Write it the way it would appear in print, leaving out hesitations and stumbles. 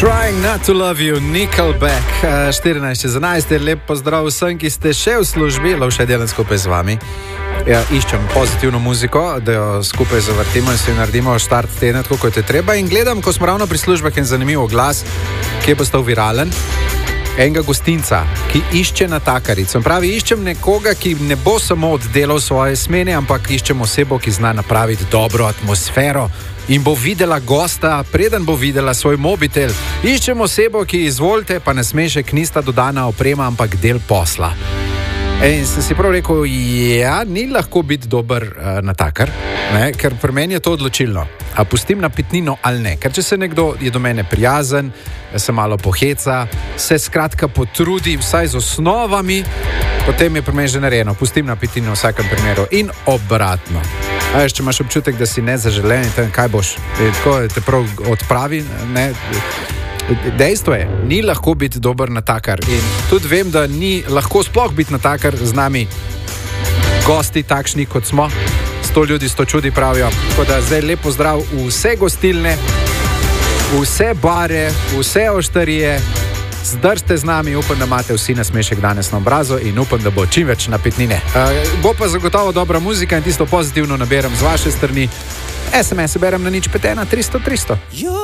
Trying not to love you, Nickelback, 14:11, lep pozdrav vsem, ki ste še v službi, še delam skupaj z vami. Ja, iščem pozitivno muziko, da jo skupaj zavrtimo in si naredimo štart tedna, tako kot je treba. In gledam, ko smo ravno pri službah, en zanimiv oglas, ki je postal viralen. Enega gostinca, ki išče natakarico. Pravi, iščem nekoga, ki ne bo samo oddelal svoje smene, ampak iščem osebo, ki zna napraviti dobro atmosfero in bo videla gosta, preden bo videla svoj mobitel. Iščem osebo, ki izvolite, pa ne smešek, nista dodana oprema, ampak del posla. In sem si prav rekel, ja, ni lahko biti dober natakar, ne? Ker pri meni je to odločilno. A pustim napitnino ali ne? Ker če se nekdo je do mene prijazen, se malo poheca, se skratka potrudi, vsaj z osnovami, potem je pri meni že narejeno. Pustim napitnino v vsakem primeru in obratno. A veš, če imaš občutek, da si nezaželen, kaj boš? Tako te prav odpravi, ne? Dejstvo je, ni lahko biti dober natakar in tudi vem, da ni lahko sploh biti natakar z nami gosti takšni, kot smo. 100 ljudi, 100 čudi pravijo. Tako da zdaj lep pozdrav v vse gostilne, vse bare, vse oštarije. Zdržite z nami, upam, da imate vsi nasmešek danes na obrazu in upam, da bo čim več napitnine. Bo pa zagotovo dobra muzika in tisto pozitivno naberem z vaše strani. SMS berem na 051 300 300.